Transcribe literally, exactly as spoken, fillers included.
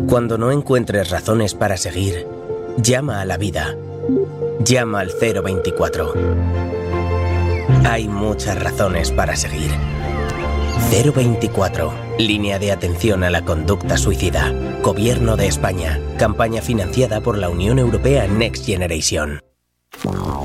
Cuando no encuentres razones para seguir, llama a la vida. Llama al cero veinticuatro. Hay muchas razones para seguir. cero veinticuatro. Línea de atención a la conducta suicida. Gobierno de España. Campaña financiada por la Unión Europea Next Generation.